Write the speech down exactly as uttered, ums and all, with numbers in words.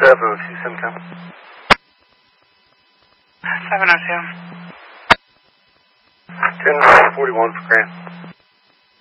seven oh two, seven ten. seven oh two. ten forty-one for Grant.